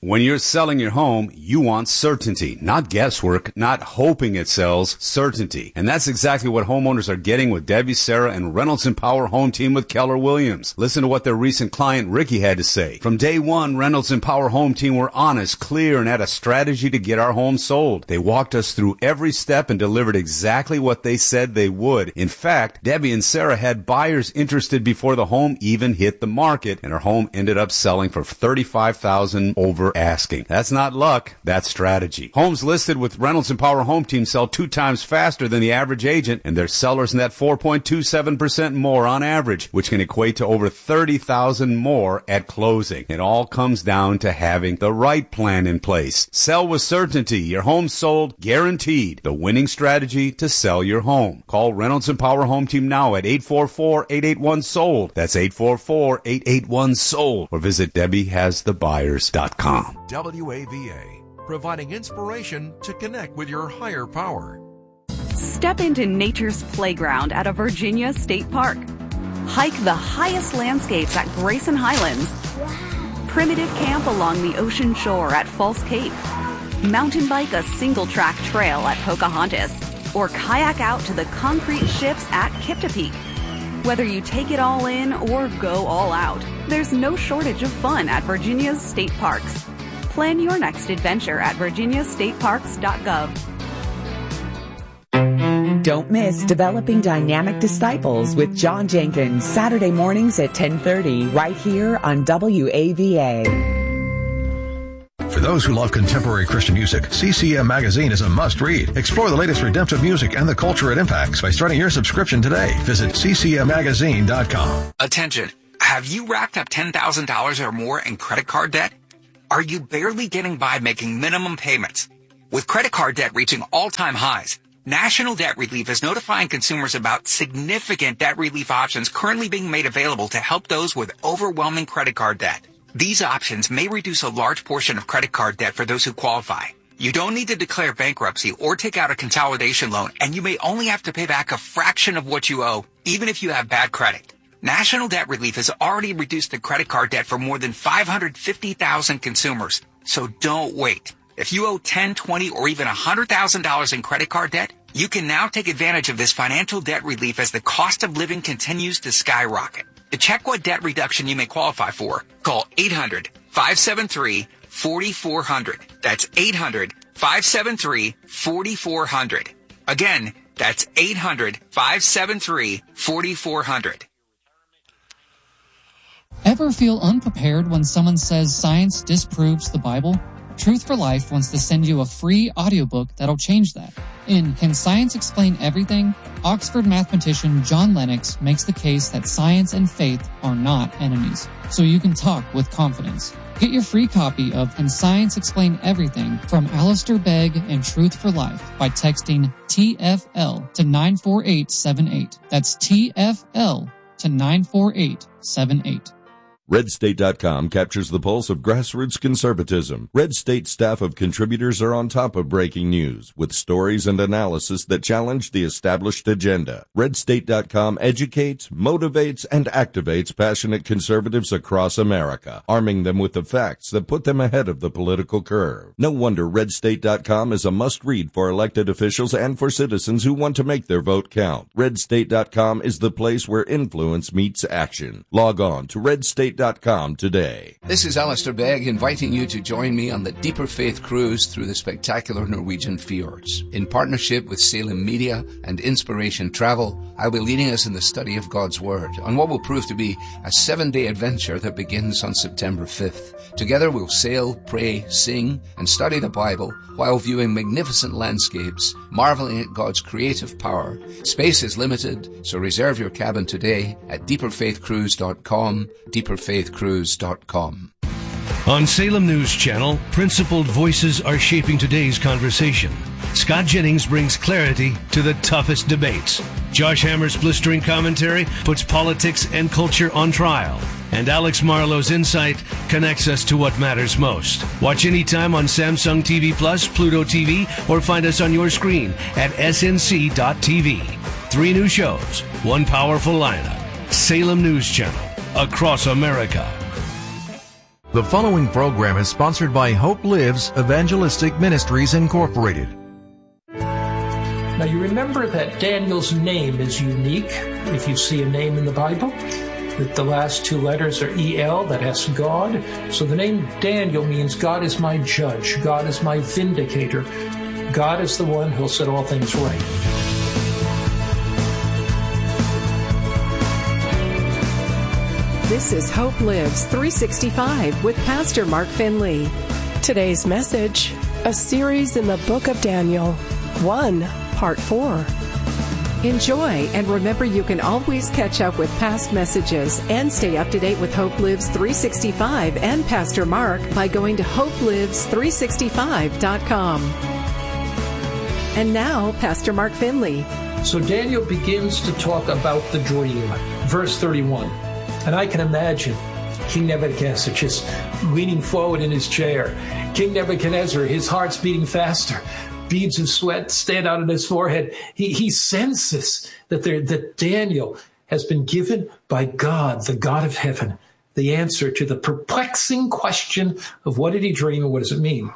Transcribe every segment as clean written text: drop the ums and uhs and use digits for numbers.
When you're selling your home, you want certainty, not guesswork, not hoping it sells, certainty. And that's exactly what homeowners are getting with Debbie, Sarah, and Reynolds & Power Home Team with Keller Williams. Listen to what their recent client Ricky had to say. From day one, Reynolds & Power Home Team were honest, clear, and had a strategy to get our home sold. They walked us through every step and delivered exactly what they said they would. In fact, Debbie and Sarah had buyers interested before the home even hit the market, and her home ended up selling for $35,000 over asking. That's not luck, that's strategy. Homes listed with Reynolds & Power Home Team sell 2 times faster than the average agent, and their sellers net 4.27% more on average, which can equate to over $30,000 more at closing. It all comes down to having the right plan in place. Sell with certainty. Your home sold, guaranteed. The winning strategy to sell your home. Call Reynolds & Power Home Team now at 844-881-SOLD. That's 844-881-SOLD. Or visit DebbieHasTheBuyers.com. WAVA, providing inspiration to connect with your higher power. Step into nature's playground at a Virginia state park. Hike the highest landscapes at Grayson Highlands. Primitive camp along the ocean shore at False Cape. Mountain bike a single-track trail at Pocahontas. Or kayak out to the concrete ships at Kiptopeke. Whether you take it all in or go all out, there's no shortage of fun at Virginia's state parks. Plan your next adventure at virginiastateparks.gov. Don't miss Developing Dynamic Disciples with John Jenkins, Saturday mornings at 10:30, right here on WAVA. For those who love contemporary Christian music, CCM Magazine is a must-read. Explore the latest redemptive music and the culture it impacts by starting your subscription today. Visit ccmmagazine.com. Attention. Have you racked up $10,000 or more in credit card debt? Are you barely getting by making minimum payments? With credit card debt reaching all-time highs, National Debt Relief is notifying consumers about significant debt relief options currently being made available to help those with overwhelming credit card debt. These options may reduce a large portion of credit card debt for those who qualify. You don't need to declare bankruptcy or take out a consolidation loan, and you may only have to pay back a fraction of what you owe, even if you have bad credit. National Debt Relief has already reduced the credit card debt for more than 550,000 consumers. So don't wait. If you owe $10, $20, or even $100,000 in credit card debt, you can now take advantage of this financial debt relief as the cost of living continues to skyrocket. To check what debt reduction you may qualify for, call 800-573-4400. That's 800-573-4400. Again, that's 800-573-4400. Ever feel unprepared when someone says science disproves the Bible? Truth for Life wants to send you a free audiobook that'll change that. In Can Science Explain Everything?, Oxford mathematician John Lennox makes the case that science and faith are not enemies, so you can talk with confidence. Get your free copy of Can Science Explain Everything from Alistair Begg and Truth for Life by texting TFL to 94878. That's TFL to 94878. RedState.com captures the pulse of grassroots conservatism. Red State staff of contributors are on top of breaking news with stories and analysis that challenge the established agenda. RedState.com educates, motivates, and activates passionate conservatives across America, arming them with the facts that put them ahead of the political curve. No wonder RedState.com is a must-read for elected officials and for citizens who want to make their vote count. RedState.com is the place where influence meets action. Log on to RedState.com today. This is Alistair Begg inviting you to join me on the Deeper Faith Cruise through the spectacular Norwegian fjords. In partnership with Salem Media and Inspiration Travel, I'll be leading us in the study of God's Word on what will prove to be a 7-day adventure that begins on September 5th. Together we'll sail, pray, sing, and study the Bible while viewing magnificent landscapes, marveling at God's creative power. Space is limited, so reserve your cabin today at deeperfaithcruise.com, deeperfaithcruise.com. On Salem News Channel, principled voices are shaping today's conversation. Scott Jennings brings clarity to the toughest debates. Josh Hammer's blistering commentary puts politics and culture on trial. And Alex Marlowe's insight connects us to what matters most. Watch anytime on Samsung TV Plus, Pluto TV, or find us on your screen at snc.tv. 3 new shows, 1 powerful lineup. Salem News Channel, across America. The following program is sponsored by Hope Lives Evangelistic Ministries Incorporated. Now you remember that Daniel's name is unique. If you see a name in the Bible, that the last two letters are E-L, that has God. So the name Daniel means God is my judge. God is my vindicator. God is the one who'll set all things right. This is Hope Lives 365 with Pastor Mark Finley. Today's message, a series in the book of Daniel, 1, Part 4. Enjoy, and remember you can always catch up with past messages and stay up to date with Hope Lives 365 and Pastor Mark by going to hopelives365.com. And now, Pastor Mark Finley. So Daniel begins to talk about the dream. Verse 31. And I can imagine King Nebuchadnezzar just leaning forward in his chair. King Nebuchadnezzar, his heart's beating faster. Beads of sweat stand out on his forehead. He senses that Daniel has been given by God, the God of heaven, the answer to the perplexing question of what did he dream and what does it mean?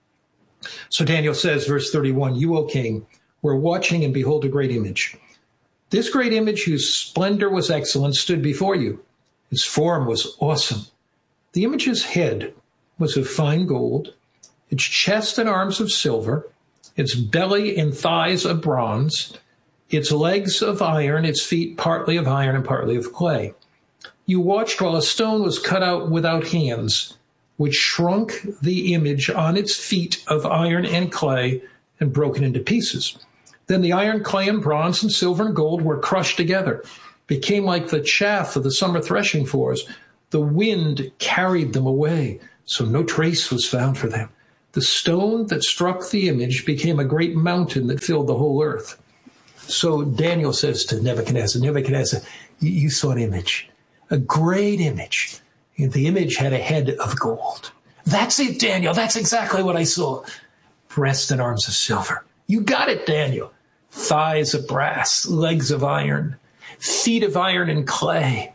So Daniel says, verse 31, "You, O king, were watching, and behold a great image. This great image, whose splendor was excellent, stood before you. Its form was awesome. The image's head was of fine gold, its chest and arms of silver, its belly and thighs of bronze, its legs of iron, its feet partly of iron and partly of clay. You watched while a stone was cut out without hands, which shrunk the image on its feet of iron and clay and broken into pieces. Then the iron, clay, and bronze and silver and gold were crushed together, became like the chaff of the summer threshing floors. The wind carried them away, so no trace was found for them. The stone that struck the image became a great mountain that filled the whole earth." So Daniel says to Nebuchadnezzar, "Nebuchadnezzar, you saw an image, a great image. The image had a head of gold." "That's it, Daniel. That's exactly what I saw. Breast and arms of silver." "You got it, Daniel. Thighs of brass, legs of iron, feet of iron and clay."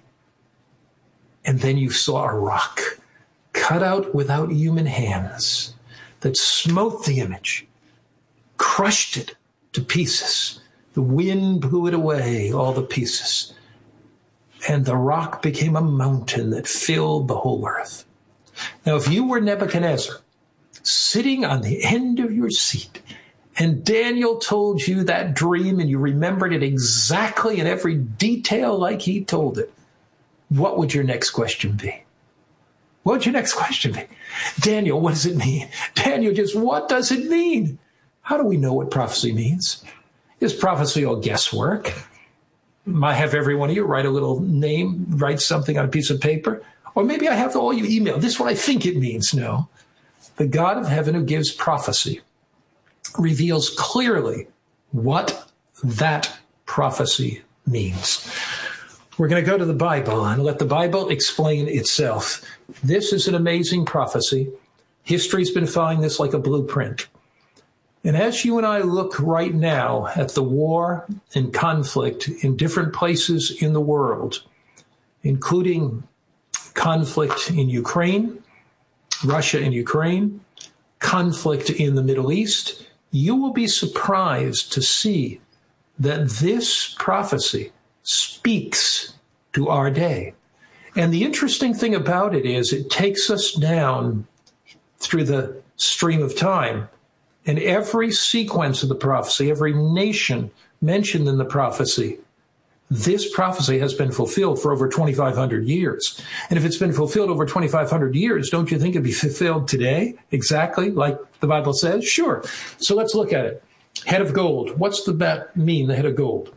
And then you saw a rock cut out without human hands that smote the image, crushed it to pieces. The wind blew it away, all the pieces. And the rock became a mountain that filled the whole earth. Now, if you were Nebuchadnezzar, sitting on the end of your seat, and Daniel told you that dream and you remembered it exactly in every detail like he told it, what would your next question be? What would your next question be? "Daniel, what does it mean?" Daniel, just what does it mean? How do we know what prophecy means? Is prophecy all guesswork? I have every one of you write a little name, write something on a piece of paper. Or maybe I have all you email. This is what I think it means. No. The God of heaven who gives prophecy reveals clearly what that prophecy means. We're going to go to the Bible and let the Bible explain itself. This is an amazing prophecy. History's been following this like a blueprint. And as you and I look right now at the war and conflict in different places in the world, including conflict in Ukraine, Russia and Ukraine, conflict in the Middle East, you will be surprised to see that this prophecy speaks to our day. And the interesting thing about it is it takes us down through the stream of time. And every sequence of the prophecy, every nation mentioned in the prophecy, this prophecy has been fulfilled for over 2,500 years. And if it's been fulfilled over 2,500 years, don't you think it'd be fulfilled today? Exactly like the Bible says? Sure. So let's look at it. Head of gold. What's that mean, the head of gold?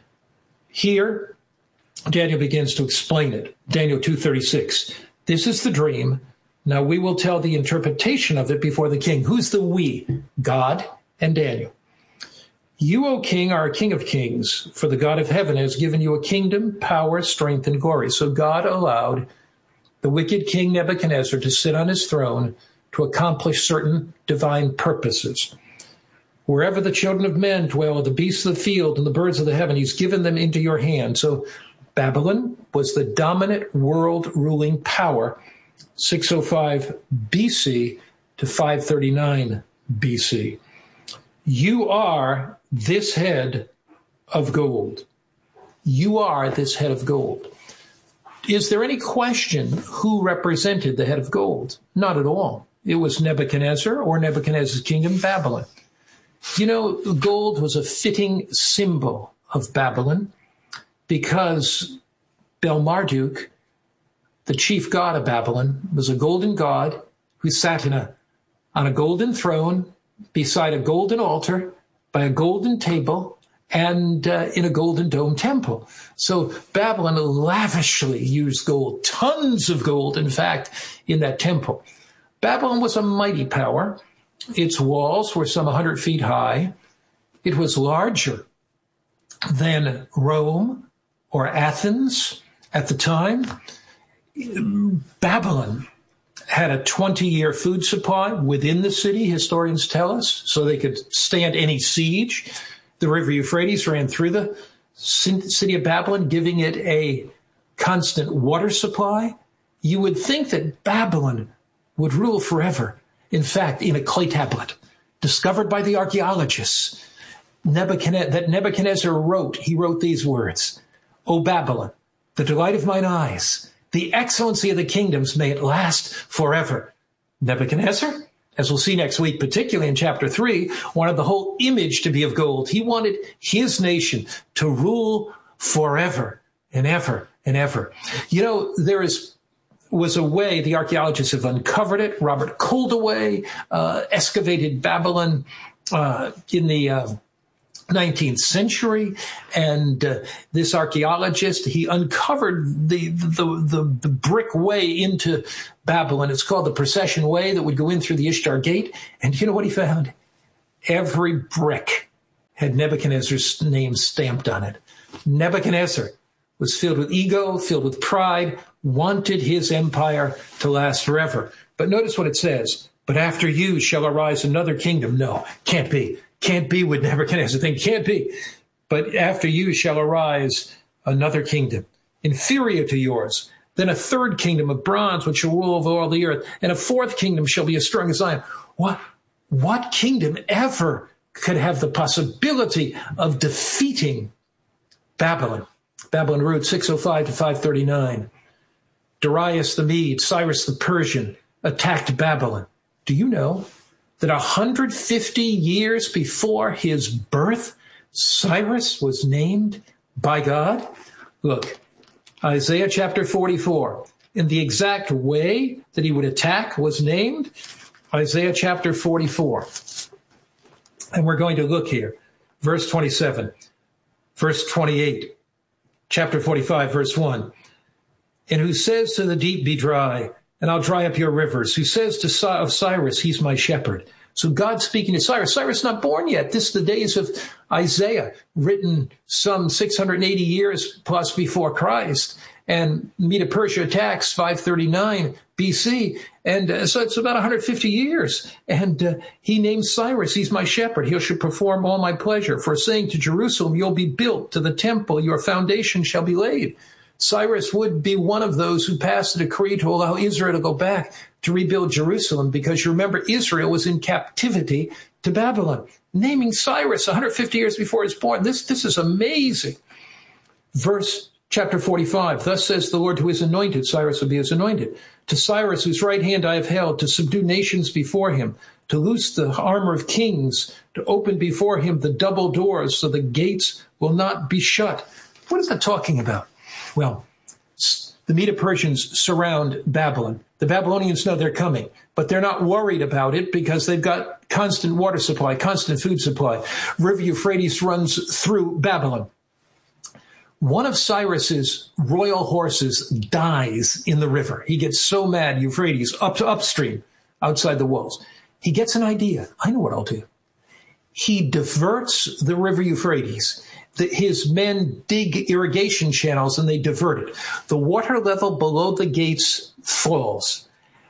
Here, Daniel begins to explain it. Daniel 2:36. This is the dream. Now we will tell the interpretation of it before the king. Who's the we? God and Daniel. You, O king, are a king of kings, for the God of heaven has given you a kingdom, power, strength, and glory. So God allowed the wicked king Nebuchadnezzar to sit on his throne to accomplish certain divine purposes. Wherever the children of men dwell, the beasts of the field and the birds of the heaven, he's given them into your hand. So Babylon was the dominant world ruling power 605 BC to 539 BC. You are this head of gold. You are this head of gold. Is there any question who represented the head of gold? Not at all. It was Nebuchadnezzar or Nebuchadnezzar's kingdom, Babylon. You know, gold was a fitting symbol of Babylon because Bel-Marduk, the chief god of Babylon, was a golden god who sat on a golden throne beside a golden altar by a golden table and in a golden dome temple. So Babylon lavishly used gold, tons of gold, in fact, in that temple. Babylon was a mighty power. Its walls were some 100 feet high. It was larger than Rome or Athens at the time. Babylon had a 20-year food supply within the city, historians tell us, so they could stand any siege. The river Euphrates ran through the city of Babylon, giving it a constant water supply. You would think that Babylon would rule forever. In fact, in a clay tablet discovered by the archaeologists, that Nebuchadnezzar wrote, he wrote these words, O Babylon, the delight of mine eyes, the excellency of the kingdoms, may it last forever. Nebuchadnezzar, as we'll see next week, particularly in chapter 3, wanted the whole image to be of gold. He wanted his nation to rule forever and ever and ever. You know, was a way, the archaeologists have uncovered it. Robert Coldaway excavated Babylon in the 19th century, and this archaeologist, he uncovered the brick way into Babylon. It's called the Procession Way that would go in through the Ishtar Gate. And you know what he found? Every brick had Nebuchadnezzar's name stamped on it. Nebuchadnezzar was filled with ego, filled with pride, wanted his empire to last forever. But notice what it says. But after you shall arise another kingdom. No, can't be. Can't be with Nebuchadnezzar. Thing can't be. But after you shall arise another kingdom, inferior to yours. Then a third kingdom of bronze, which shall rule over all the earth. And a fourth kingdom shall be as strong as Zion. What kingdom ever could have the possibility of defeating Babylon? Babylon ruled 605 to 539. Darius the Mede, Cyrus the Persian attacked Babylon. Do you know that 150 years before his birth, Cyrus was named by God? Look, Isaiah chapter 44. In the exact way that he would attack was named, Isaiah chapter 44. And we're going to look here. Verse 27, verse 28, chapter 45, verse 1. And who says to the deep, be dry, and I'll dry up your rivers. Who says to Cyrus, he's my shepherd. So God speaking to Cyrus. Cyrus not born yet. This is the days of Isaiah, written some 680 years plus before Christ. And Medo-Persia attacks 539 BC. And so it's about 150 years. And he names Cyrus, he's my shepherd. He shall perform all my pleasure. For saying to Jerusalem, you'll be built, to the temple, your foundation shall be laid. Cyrus would be one of those who passed a decree to allow Israel to go back to rebuild Jerusalem, because you remember Israel was in captivity to Babylon. Naming Cyrus 150 years before he was born. This is amazing. Verse chapter 45, thus says the Lord to his anointed, Cyrus will be his anointed. To Cyrus, whose right hand I have held, to subdue nations before him, to loose the armor of kings, to open before him the double doors, so the gates will not be shut. What is that talking about? Well, the Medo-Persians surround Babylon. The Babylonians know they're coming, but they're not worried about it because they've got constant water supply, constant food supply. River Euphrates runs through Babylon. One of Cyrus's royal horses dies in the river. He gets so mad, Euphrates, upstream, outside the walls. He gets an idea. I know what I'll do. He diverts the river Euphrates. His men dig irrigation channels and they divert it. The water level below the gates falls.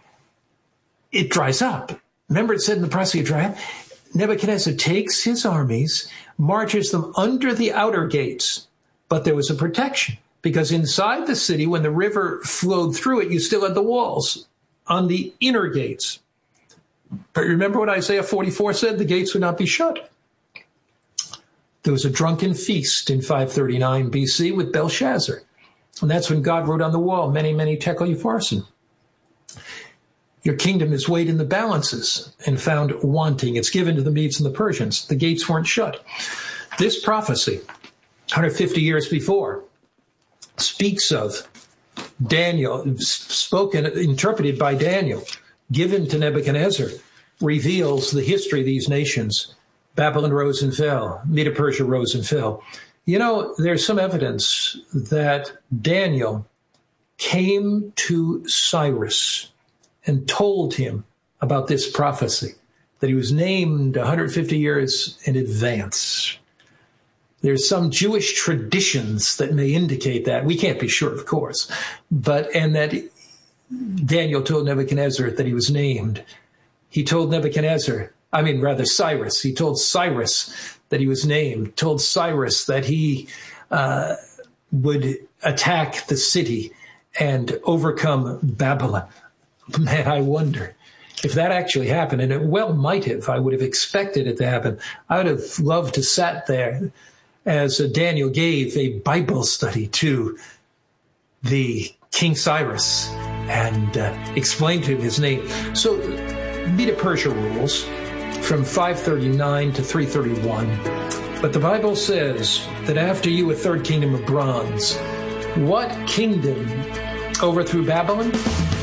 It dries up. Remember it said in the prophecy of dry up? Nebuchadnezzar takes his armies, marches them under the outer gates, but there was a protection because inside the city, when the river flowed through it, you still had the walls. on the inner gates. But remember what Isaiah 44 said? The gates would not be shut. There was a drunken feast in 539 BC with Belshazzar. And that's when God wrote on the wall, many, many tekel upharsin. Your kingdom is weighed in the balances and found wanting. It's given to the Medes and the Persians. The gates weren't shut. This prophecy, 150 years before, speaks of Daniel, interpreted by Daniel, given to Nebuchadnezzar, reveals the history of these nations. Babylon rose and fell. Medo-Persia rose and fell. You know, there's some evidence that Daniel came to Cyrus and told him about this prophecy, that he was named 150 years in advance. There's some Jewish traditions that may indicate that. We can't be sure, of course, and that Daniel told Nebuchadnezzar that he was named. He told Cyrus. He told Cyrus that he was named, told Cyrus that he would attack the city and overcome Babylon. Man, I wonder if that actually happened, and it well might have. I would have expected it to happen. I would have loved to sat there as Daniel gave a Bible study to the King Cyrus and explained to him his name. So Medo-Persia rules from 539 to 331. But the Bible says that after you, a third kingdom of bronze. What kingdom overthrew Babylon?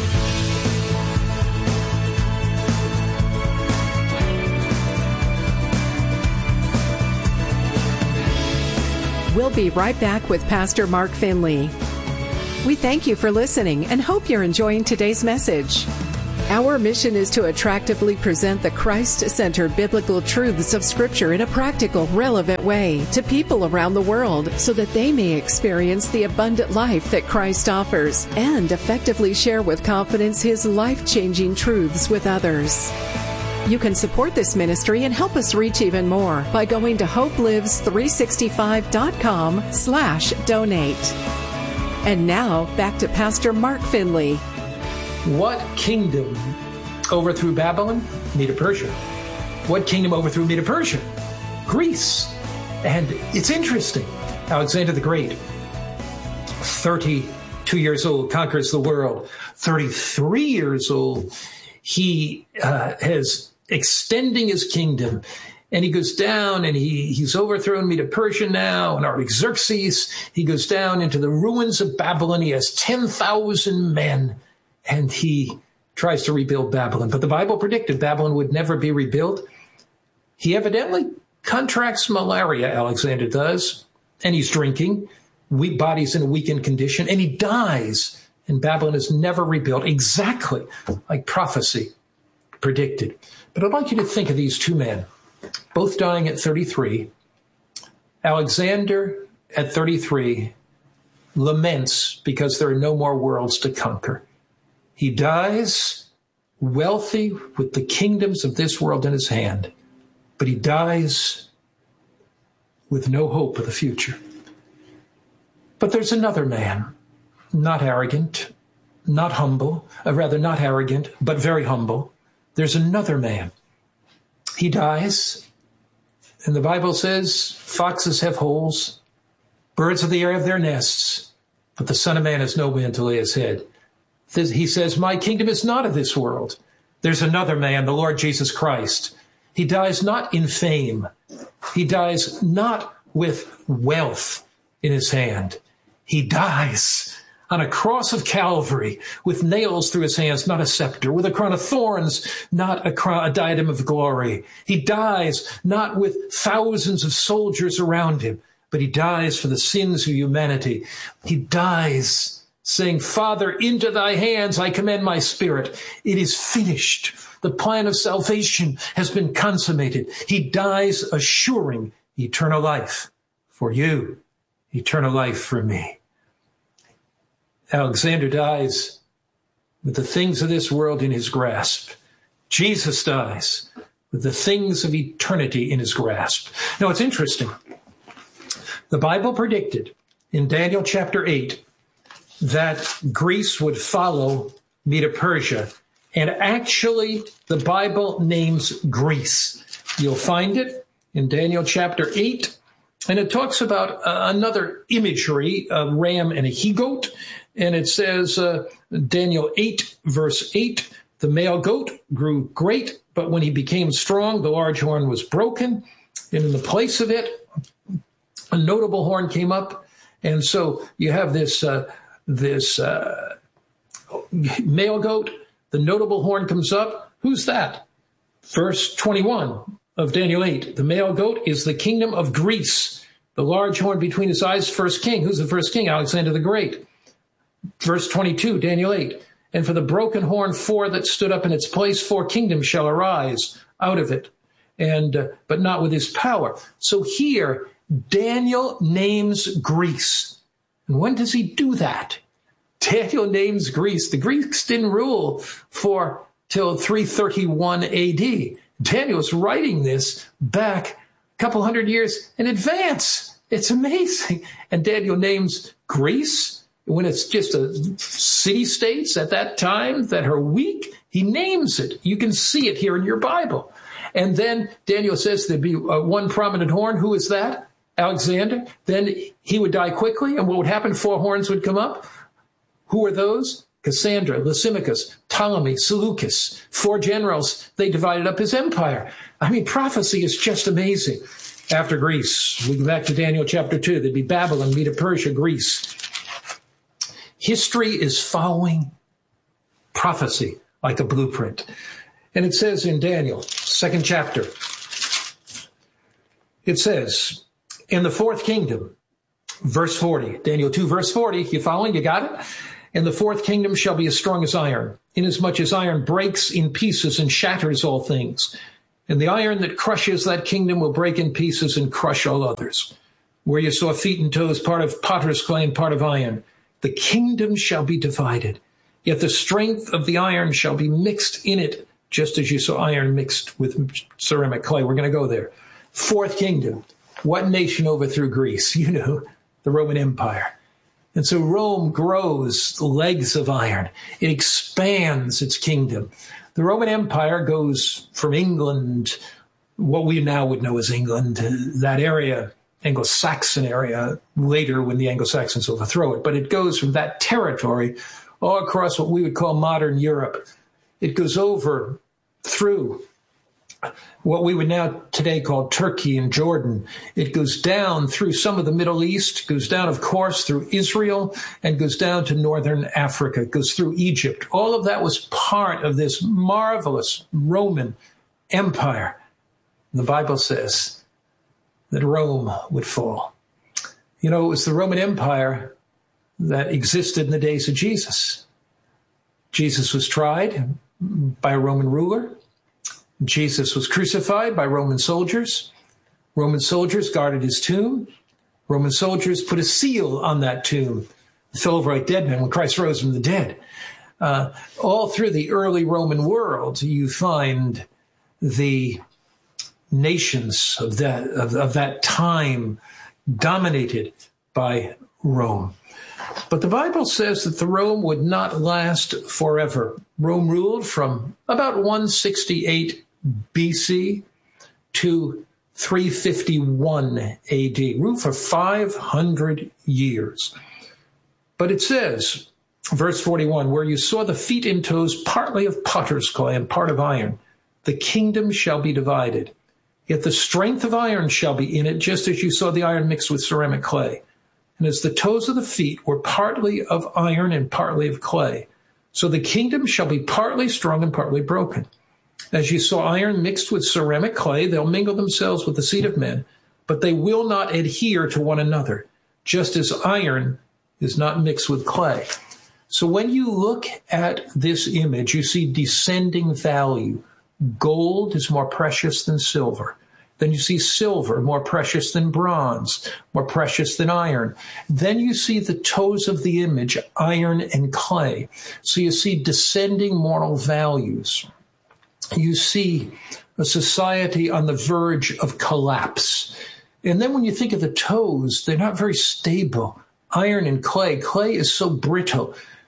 We'll be right back with Pastor Mark Finley. We thank you for listening and hope you're enjoying today's message. Our mission is to attractively present the Christ-centered biblical truths of Scripture in a practical, relevant way to people around the world so that they may experience the abundant life that Christ offers and effectively share with confidence His life-changing truths with others. You can support this ministry and help us reach even more by going to hopelives365.com/donate. And now, back to Pastor Mark Finley. What kingdom overthrew Babylon? Medo-Persia. What kingdom overthrew Medo-Persia? Greece. And it's interesting. Alexander the Great, 32 years old, conquers the world. 33 years old, he has extending his kingdom. And he goes down and he's overthrown Medo-Persia now, and Artaxerxes. He goes down into the ruins of Babylon. He has 10,000 men, and he tries to rebuild Babylon. But the Bible predicted Babylon would never be rebuilt. He evidently contracts malaria, Alexander does, and he's drinking. Weak body's in a weakened condition, and he dies. And Babylon is never rebuilt, exactly like prophecy predicted. But I'd like you to think of these two men, both dying at 33. Alexander at 33 laments because there are no more worlds to conquer. He dies wealthy with the kingdoms of this world in his hand, but he dies with no hope of the future. But there's another man, not arrogant, not humble, not arrogant, but very humble. There's another man. He dies, and the Bible says, foxes have holes, birds of the air have their nests, but the Son of Man has no man to lay his head. He says, my kingdom is not of this world. There's another man, the Lord Jesus Christ. He dies not in fame. He dies not with wealth in his hand. He dies on a cross of Calvary with nails through his hands, not a scepter, with a crown of thorns, not a diadem of glory. He dies not with thousands of soldiers around him, but he dies for the sins of humanity. He dies saying, Father, into thy hands I commend my spirit. It is finished. The plan of salvation has been consummated. He dies assuring eternal life for you, eternal life for me. Alexander dies with the things of this world in his grasp. Jesus dies with the things of eternity in his grasp. Now, it's interesting. The Bible predicted in Daniel chapter 8 that Greece would follow Medo-Persia And actually, the Bible names Greece. You'll find it in Daniel chapter 8. And it talks about another imagery, a ram and a he-goat. And it says, Daniel 8, verse 8, the male goat grew great, but when he became strong, the large horn was broken. And in the place of it, a notable horn came up. And so you have this male goat, the notable horn comes up. Who's that? Verse 21 of Daniel 8. The male goat is the kingdom of Greece. The large horn between his eyes, first king. Who's the first king? Alexander the Great. Verse 22, Daniel 8. And for the broken horn, 4 that stood up in its place, 4 kingdoms shall arise out of it, and but not with his power. So here, Daniel names Greece. And when does he do that? Daniel names Greece. The Greeks didn't rule till 331 AD. Daniel's writing this back a couple hundred years in advance. It's amazing. And Daniel names Greece when it's just a city-states at that time that are weak. He names it. You can see it here in your Bible. And then Daniel says there'd be one prominent horn. Who is that? Alexander. Then he would die quickly. And what would happen? 4 horns would come up. Who are those? Cassandra, Lysimachus, Ptolemy, Seleucus, 4 generals. They divided up his empire. I mean, prophecy is just amazing. After Greece, we go back to Daniel chapter 2. There'd be Babylon, Medo-Persia, Greece. History is following prophecy like a blueprint. And it says in Daniel, 2nd chapter, it says, in the 4th kingdom, verse 40, Daniel 2, verse 40, you following? You got it? And the 4th kingdom shall be as strong as iron, inasmuch as iron breaks in pieces and shatters all things. And the iron that crushes that kingdom will break in pieces and crush all others. Where you saw feet and toes, part of potter's clay and part of iron, the kingdom shall be divided. Yet the strength of the iron shall be mixed in it, just as you saw iron mixed with ceramic clay. We're going to go there. 4th kingdom. What nation overthrew Greece? You know, the Roman Empire. And so Rome grows the legs of iron. It expands its kingdom. The Roman Empire goes from England, what we now would know as England, that area, Anglo-Saxon area, later when the Anglo-Saxons overthrow it. But it goes from that territory all across what we would call modern Europe. It goes over through what we would now today call Turkey and Jordan. It goes down through some of the Middle East, goes down, of course, through Israel, and goes down to northern Africa, goes through Egypt. All of that was part of this marvelous Roman Empire. And the Bible says that Rome would fall. You know, it was the Roman Empire that existed in the days of Jesus. Jesus was tried by a Roman ruler. Jesus was crucified by Roman soldiers. Roman soldiers guarded his tomb. Roman soldiers put a seal on that tomb. Fell over like dead men when Christ rose from the dead. All through the early Roman world, you find the nations of that time dominated by Rome. But the Bible says that the Rome would not last forever. Rome ruled from about 168 BC to 351 AD, ruled for 500 years. But it says, verse 41, where you saw the feet and toes partly of potter's clay and part of iron, the kingdom shall be divided. Yet the strength of iron shall be in it, just as you saw the iron mixed with ceramic clay. And as the toes of the feet were partly of iron and partly of clay, so the kingdom shall be partly strong and partly broken. As you saw iron mixed with ceramic clay, they'll mingle themselves with the seed of men, but they will not adhere to one another, just as iron is not mixed with clay. So when you look at this image, you see descending value. Gold is more precious than silver. Then you see silver, more precious than bronze, more precious than iron. Then you see the toes of the image, iron and clay. So you see descending moral values. You see a society on the verge of collapse. And then when you think of the toes, they're not very stable. Iron and clay. Clay is so brittle.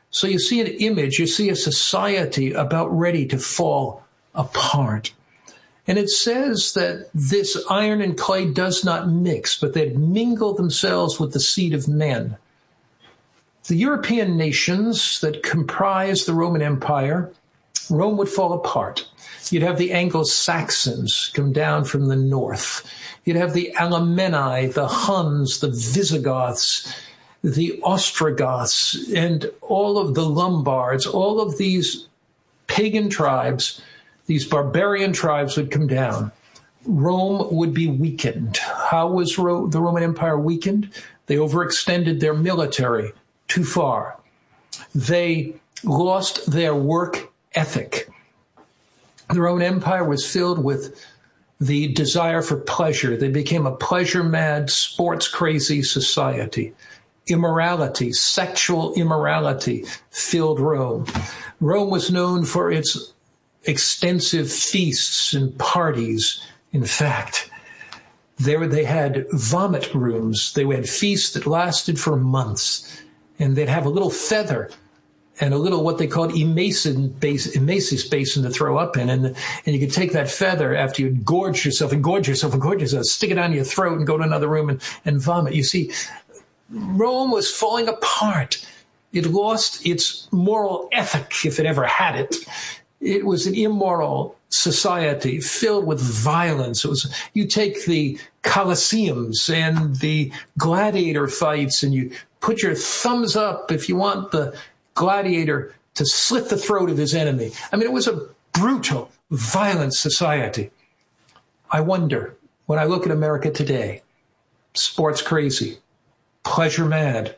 So you see an image, you see a society about ready to fall apart. And it says that this iron and clay does not mix, but they mingle themselves with the seed of men. The European nations that comprise the Roman Empire, Rome would fall apart. You'd have the Anglo-Saxons come down from the north. You'd have the Alemanni, the Huns, the Visigoths, the Ostrogoths, and all of the Lombards. All of these pagan tribes, these barbarian tribes would come down. Rome would be weakened. How was the Roman Empire weakened? They overextended their military too far. They lost their work ethic. The Roman Empire was filled with the desire for pleasure. They became a pleasure-mad, sports-crazy society. Immorality, sexual immorality filled Rome. Rome was known for its extensive feasts and parties. In fact, there they had vomit rooms. They had feasts that lasted for months, and they'd have a little feather and a little what they called emesis basin to throw up in. And you could take that feather after you gorge yourself, stick it down your throat and go to another room and vomit. You see, Rome was falling apart. It lost its moral ethic, if it ever had it. It was an immoral society filled with violence. You take the Colosseums and the gladiator fights, and you put your thumbs up if you want the gladiator to slit the throat of his enemy. I mean, it was a brutal, violent society. I wonder, when I look at America today, sports crazy, pleasure mad,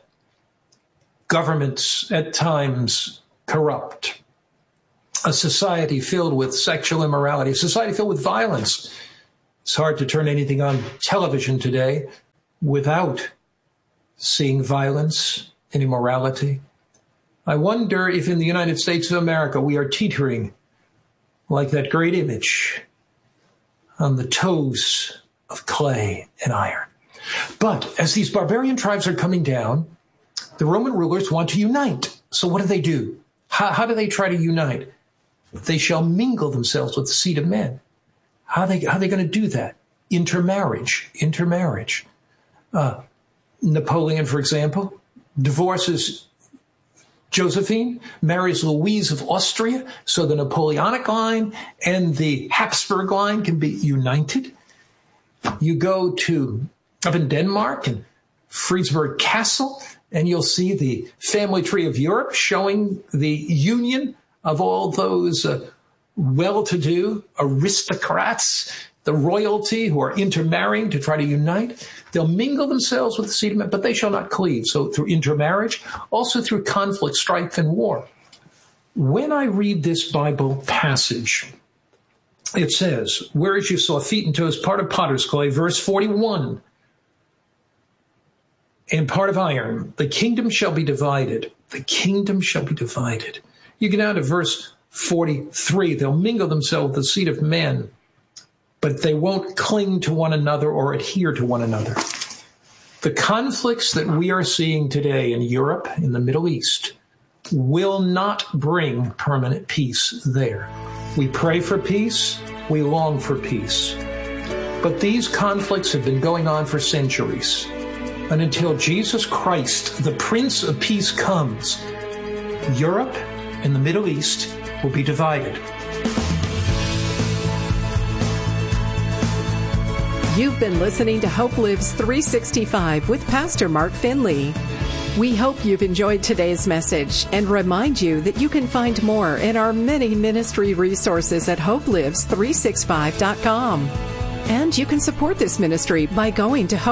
governments at times corrupt, a society filled with sexual immorality, a society filled with violence. It's hard to turn anything on television today without seeing violence and immorality. I wonder if in the United States of America we are teetering like that great image on the toes of clay and iron. But as these barbarian tribes are coming down, the Roman rulers want to unite. So what do? How do they try to unite? They shall mingle themselves with the seed of men. How are they going to do that? Intermarriage. Napoleon, for example, divorces Josephine, marries Louise of Austria, so the Napoleonic line and the Habsburg line can be united. You go to up in Denmark and Friedberg Castle, and you'll see the family tree of Europe showing the union of all those well-to-do aristocrats, the royalty who are intermarrying to try to unite. They'll mingle themselves with the seed of men, but they shall not cleave. So through intermarriage, also through conflict, strife, and war. When I read this Bible passage, it says, whereas you saw feet and toes, part of potter's clay, verse 41, and part of iron, the kingdom shall be divided. The kingdom shall be divided. You get down to verse 43. They'll mingle themselves with the seed of men, but they won't cling to one another or adhere to one another. The conflicts that we are seeing today in Europe, in the Middle East, will not bring permanent peace there. We pray for peace. We long for peace. But these conflicts have been going on for centuries. And until Jesus Christ, the Prince of Peace, comes, Europe and the Middle East will be divided. You've been listening to Hope Lives 365 with Pastor Mark Finley. We hope you've enjoyed today's message and remind you that you can find more in our many ministry resources at hopelives365.com. And you can support this ministry by going to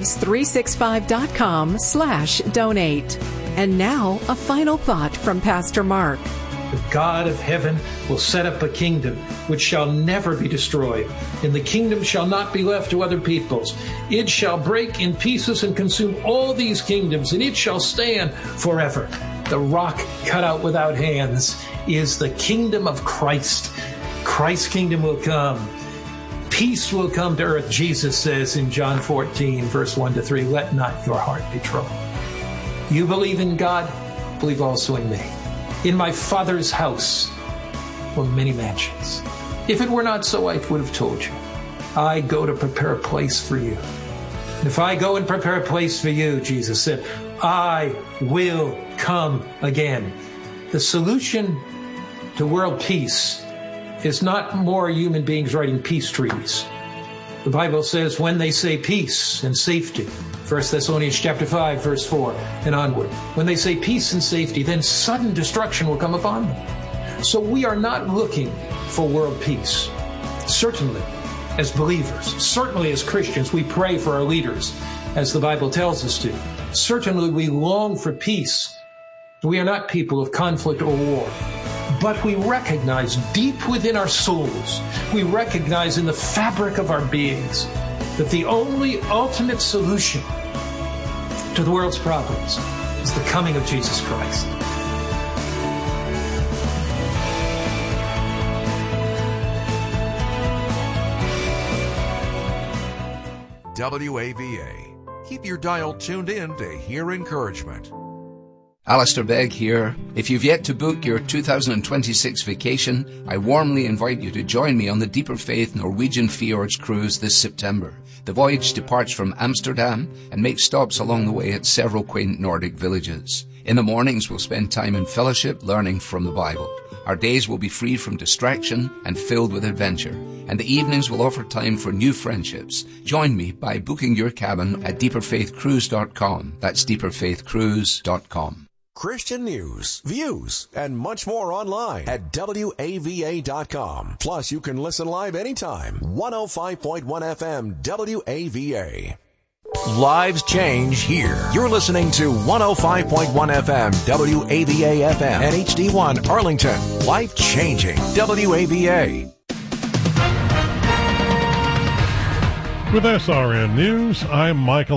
hopelives365.com/donate. And now, a final thought from Pastor Mark. The God of heaven will set up a kingdom which shall never be destroyed, and the kingdom shall not be left to other peoples. It shall break in pieces and consume all these kingdoms, and it shall stand forever. The rock cut out without hands is the kingdom of Christ. Christ's kingdom will come. Peace will come to earth, Jesus says in John 14, verse 1-3, let not your heart be troubled. You believe in God, believe also in me. In my Father's house were many mansions. If it were not so, I would have told you. I go to prepare a place for you. And if I go and prepare a place for you, Jesus said, I will come again. The solution to world peace is not more human beings writing peace treaties. The Bible says when they say peace and safety, 1 Thessalonians chapter 5, verse 4 and onward, when they say peace and safety, then sudden destruction will come upon them. So we are not looking for world peace. Certainly, as believers, certainly as Christians, we pray for our leaders, as the Bible tells us to. Certainly, we long for peace. We are not people of conflict or war. But we recognize deep within our souls, we recognize in the fabric of our beings, that the only ultimate solution to the world's problems is the coming of Jesus Christ. WAVA. Keep your dial tuned in to hear encouragement. Alistair Begg here. If you've yet to book your 2026 vacation, I warmly invite you to join me on the Deeper Faith Norwegian Fjords cruise this September. The voyage departs from Amsterdam and makes stops along the way at several quaint Nordic villages. In the mornings, we'll spend time in fellowship learning from the Bible. Our days will be free from distraction and filled with adventure. And the evenings will offer time for new friendships. Join me by booking your cabin at deeperfaithcruise.com. That's deeperfaithcruise.com. Christian news, views, and much more online at WAVA.com. Plus, you can listen live anytime. 105.1 FM WAVA. Lives change here. You're listening to 105.1 FM WAVA FM and HD1 Arlington. Life changing WAVA. With SRN News, I'm Michael